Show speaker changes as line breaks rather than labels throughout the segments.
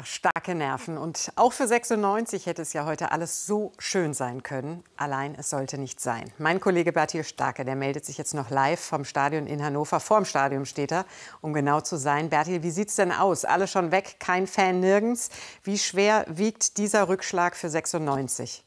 starke Nerven. Und auch für 96 hätte es ja heute alles so schön sein können. Allein es sollte nicht sein. Mein Kollege Bertil Starke, der meldet sich jetzt noch live vom Stadion in Hannover. Vorm Stadion steht er, um genau zu sein. Bertil, wie sieht's denn aus? Alle schon weg, kein Fan nirgends. Wie schwer wiegt dieser Rückschlag für 96?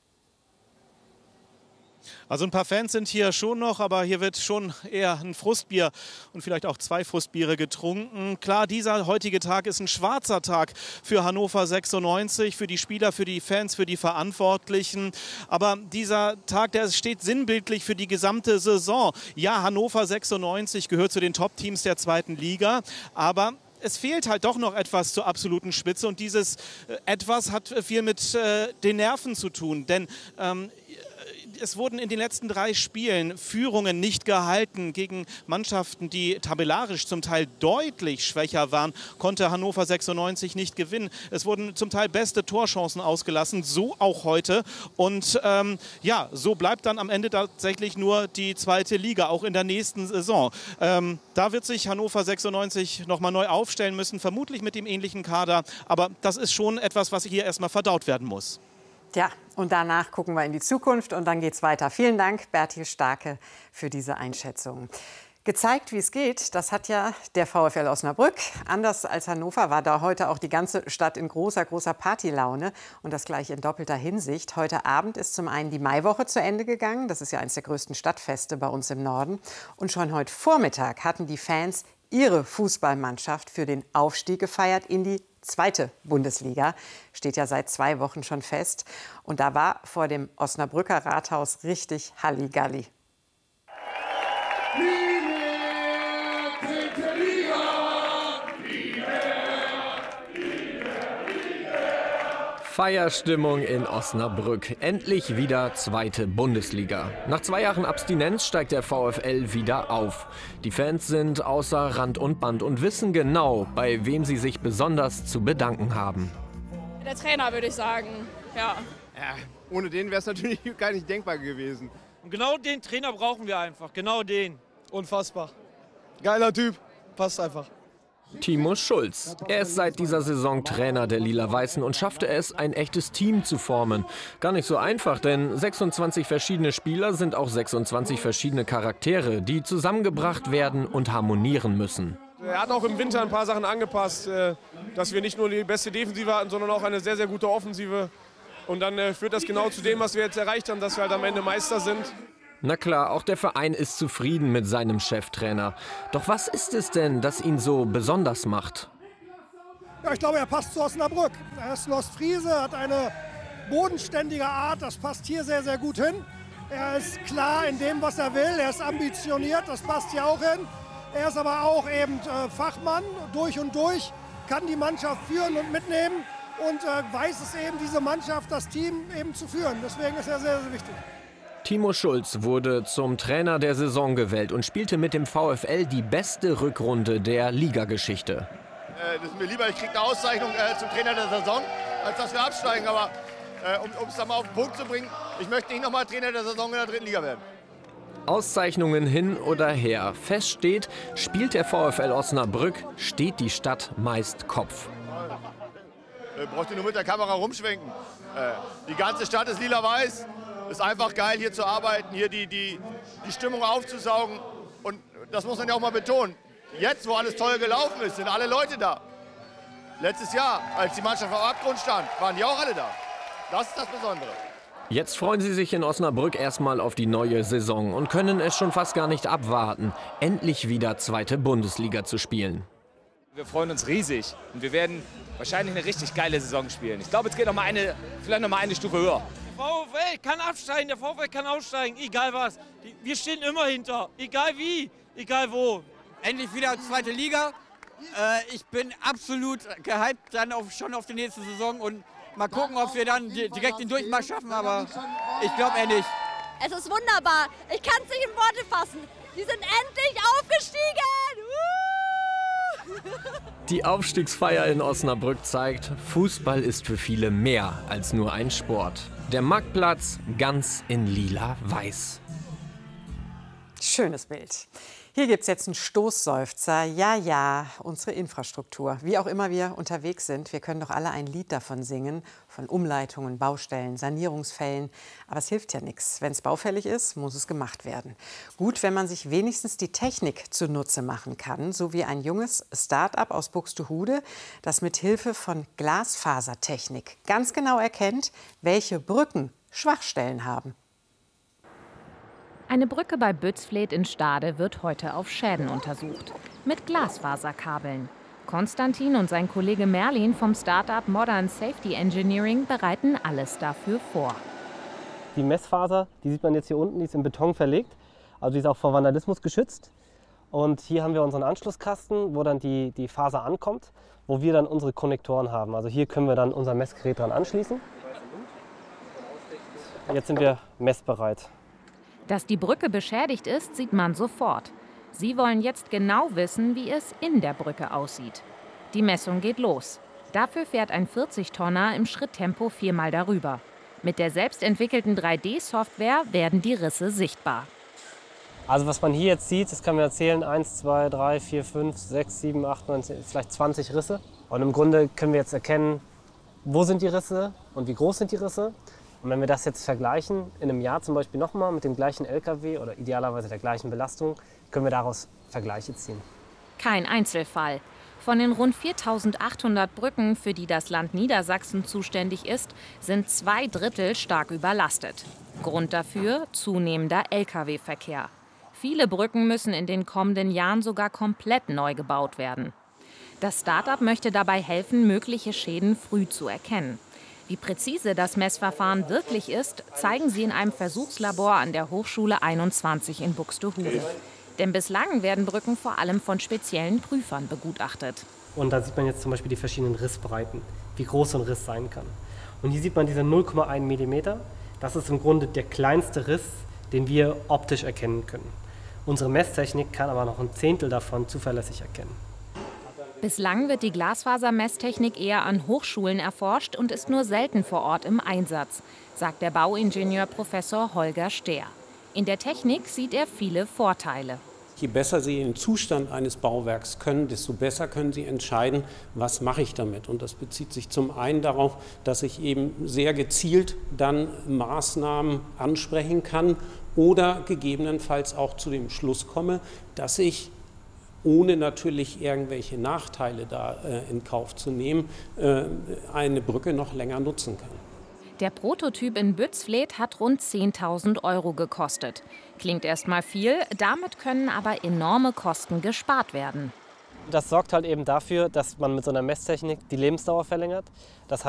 Also ein paar Fans sind hier schon noch, aber hier wird schon eher ein Frustbier und vielleicht auch 2 Frustbiere getrunken. Klar, dieser heutige Tag ist ein schwarzer Tag für Hannover 96, für die Spieler, für die Fans, für die Verantwortlichen. Aber dieser Tag, der steht sinnbildlich für die gesamte Saison. Ja, Hannover 96 gehört zu den Top-Teams der 2. Liga, aber es fehlt halt doch noch etwas zur absoluten Spitze und dieses etwas hat viel mit den Nerven zu tun, denn es wurden in den letzten 3 Spielen Führungen nicht gehalten gegen Mannschaften, die tabellarisch zum Teil deutlich schwächer waren, konnte Hannover 96 nicht gewinnen. Es wurden zum Teil beste Torchancen ausgelassen, so auch heute. Und ja, so bleibt dann am Ende tatsächlich nur die 2. Liga, auch in der nächsten Saison. Da wird sich Hannover 96 nochmal neu aufstellen müssen, vermutlich mit dem ähnlichen Kader. Aber das ist schon etwas, was hier erstmal verdaut werden muss.
Ja, und danach gucken wir in die Zukunft und dann geht's weiter. Vielen Dank, Bertil Starke, für diese Einschätzung. Gezeigt, wie es geht, das hat ja der VfL Osnabrück. Anders als Hannover war da heute auch die ganze Stadt in großer Partylaune. Und das gleich in doppelter Hinsicht. Heute Abend ist zum einen die Maiwoche zu Ende gegangen. Das ist ja eines der größten Stadtfeste bei uns im Norden. Und schon heute Vormittag hatten die Fans ihre Fußballmannschaft für den Aufstieg gefeiert in die 2. Bundesliga. Steht ja seit 2 Wochen schon fest. Und da war vor dem Osnabrücker Rathaus richtig Halligalli.
Feierstimmung in Osnabrück. Endlich wieder 2. Bundesliga. Nach 2 Jahren Abstinenz steigt der VfL wieder auf. Die Fans sind außer Rand und Band und wissen genau, bei wem sie sich besonders zu bedanken haben.
Der Trainer, würde ich sagen, ja.
Ohne den wäre es natürlich gar nicht denkbar gewesen.
Und genau den Trainer brauchen wir einfach, genau den.
Unfassbar. Geiler Typ, passt einfach.
Timo Schulz. Er ist seit dieser Saison Trainer der Lila-Weißen und schaffte es, ein echtes Team zu formen. Gar nicht so einfach, denn 26 verschiedene Spieler sind auch 26 verschiedene Charaktere, die zusammengebracht werden und harmonieren müssen.
Er hat auch im Winter ein paar Sachen angepasst, dass wir nicht nur die beste Defensive hatten, sondern auch eine sehr, sehr gute Offensive. Und dann führt das genau zu dem, was wir jetzt erreicht haben, dass wir halt am Ende Meister sind.
Na klar, auch der Verein ist zufrieden mit seinem Cheftrainer. Doch was ist es denn, das ihn so besonders macht?
Ja, ich glaube, er passt zu Osnabrück. Er ist ein Ostfriese, hat eine bodenständige Art, das passt hier sehr, sehr gut hin. Er ist klar in dem, was er will, er ist ambitioniert, das passt hier auch hin. Er ist aber auch eben Fachmann durch und durch, kann die Mannschaft führen und mitnehmen und weiß es eben, diese Mannschaft, das Team eben zu führen. Deswegen ist er sehr, sehr wichtig.
Timo Schulz wurde zum Trainer der Saison gewählt und spielte mit dem VfL die beste Rückrunde der Ligageschichte.
Das ist mir lieber, ich kriege eine Auszeichnung zum Trainer der Saison, als dass wir absteigen. Aber um es dann mal auf den Punkt zu bringen, ich möchte nicht nochmal Trainer der Saison in der 3. Liga werden.
Auszeichnungen hin oder her. Fest steht, spielt der VfL Osnabrück, steht die Stadt meist Kopf.
Braucht ihr nur mit der Kamera rumschwenken. Die ganze Stadt ist lila-weiß. Ist einfach geil, hier zu arbeiten, hier die Stimmung aufzusaugen. Und das muss man ja auch mal betonen. Jetzt, wo alles toll gelaufen ist, sind alle Leute da. Letztes Jahr, als die Mannschaft am Abgrund stand, waren die auch alle da. Das ist das Besondere.
Jetzt freuen sie sich in Osnabrück erstmal auf die neue Saison und können es schon fast gar nicht abwarten, endlich wieder 2. Bundesliga zu spielen.
Wir freuen uns riesig und wir werden wahrscheinlich eine richtig geile Saison spielen. Ich glaube, es geht vielleicht noch mal eine Stufe höher.
Der VfL kann absteigen, der VfL kann aussteigen, egal was. Wir stehen immer hinter, egal wie, egal wo.
Endlich wieder 2. Liga. Ich bin absolut gehypt dann schon auf die nächste Saison und mal gucken, ob wir dann direkt den Durchmarsch schaffen, aber ich glaube eher nicht.
Es ist wunderbar, ich kann es nicht in Worte fassen. Die sind endlich aufgestiegen!
Die Aufstiegsfeier in Osnabrück zeigt, Fußball ist für viele mehr als nur ein Sport. Der Marktplatz ganz in lila-weiß.
Schönes Bild. Hier gibt es jetzt einen Stoßseufzer. Ja, ja, unsere Infrastruktur. Wie auch immer wir unterwegs sind, wir können doch alle ein Lied davon singen. Von Umleitungen, Baustellen, Sanierungsfällen. Aber es hilft ja nichts. Wenn es baufällig ist, muss es gemacht werden. Gut, wenn man sich wenigstens die Technik zunutze machen kann. So wie ein junges Start-up aus Buxtehude, das mit Hilfe von Glasfasertechnik ganz genau erkennt, welche Brücken Schwachstellen haben.
Eine Brücke bei Bützfleth in Stade wird heute auf Schäden untersucht. Mit Glasfaserkabeln. Konstantin und sein Kollege Merlin vom Start-up Modern Safety Engineering bereiten alles dafür vor.
Die Messfaser, die sieht man jetzt hier unten, die ist in Beton verlegt. Also die ist auch vor Vandalismus geschützt. Und hier haben wir unseren Anschlusskasten, wo dann die Faser ankommt, wo wir dann unsere Konnektoren haben. Also hier können wir dann unser Messgerät dran anschließen. Jetzt sind wir messbereit.
Dass die Brücke beschädigt ist, sieht man sofort. Sie wollen jetzt genau wissen, wie es in der Brücke aussieht. Die Messung geht los. Dafür fährt ein 40-Tonner im Schritttempo 4-mal darüber. Mit der selbstentwickelten 3D-Software werden die Risse sichtbar.
Also was man hier jetzt sieht, das kann man erzählen, 1, 2, 3, 4, 5, 6, 7, 8, 9, 10, vielleicht 20 Risse. Und im Grunde können wir jetzt erkennen, wo sind die Risse und wie groß sind die Risse. Und wenn wir das jetzt vergleichen, in einem Jahr zum Beispiel nochmal mit dem gleichen LKW oder idealerweise der gleichen Belastung, können wir daraus Vergleiche ziehen.
Kein Einzelfall. Von den rund 4.800 Brücken, für die das Land Niedersachsen zuständig ist, sind 2/3 stark überlastet. Grund dafür zunehmender Lkw-Verkehr. Viele Brücken müssen in den kommenden Jahren sogar komplett neu gebaut werden. Das Start-up möchte dabei helfen, mögliche Schäden früh zu erkennen. Wie präzise das Messverfahren wirklich ist, zeigen sie in einem Versuchslabor an der Hochschule 21 in Buxtehude. Denn bislang werden Brücken vor allem von speziellen Prüfern begutachtet.
Und da sieht man jetzt zum Beispiel die verschiedenen Rissbreiten, wie groß so ein Riss sein kann. Und hier sieht man diese 0,1 mm. Das ist im Grunde der kleinste Riss, den wir optisch erkennen können. Unsere Messtechnik kann aber noch 1/10 davon zuverlässig erkennen.
Bislang wird die Glasfasermesstechnik eher an Hochschulen erforscht und ist nur selten vor Ort im Einsatz, sagt der Bauingenieur Professor Holger Stehr. In der Technik sieht er viele Vorteile.
Je besser Sie den Zustand eines Bauwerks können, desto besser können Sie entscheiden, was mache ich damit. Und das bezieht sich zum einen darauf, dass ich eben sehr gezielt dann Maßnahmen ansprechen kann oder gegebenenfalls auch zu dem Schluss komme, dass ich, ohne natürlich irgendwelche Nachteile da in Kauf zu nehmen, eine Brücke noch länger nutzen kann.
Der Prototyp in Bützfleth hat rund 10.000 € gekostet. Klingt erstmal viel, damit können aber enorme Kosten gespart werden.
Das sorgt halt eben dafür, dass man mit so einer Messtechnik die Lebensdauer verlängert. Das heißt,